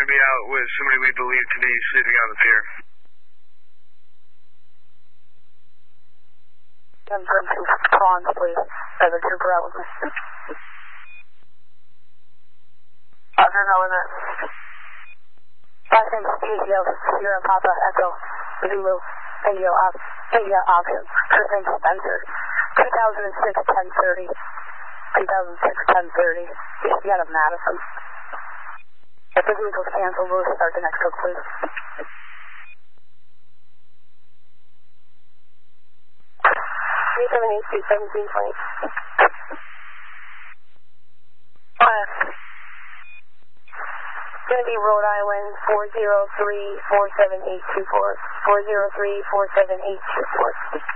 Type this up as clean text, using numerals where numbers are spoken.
to be out with somebody we believe to be sleeping on the pier. 10-2 prawns, please. Other trooper out with me. Roger, how was that? Last name is AGL, Sierra Papa, Echo, Zulu, India options. First name Spencer. 2006 1030. 2006 1030. Just get out of Madison. If the vehicle's canceled, we'll start the next book, please. Coming 17 points. Going to be Rhode Island 403-47824. 403-47824.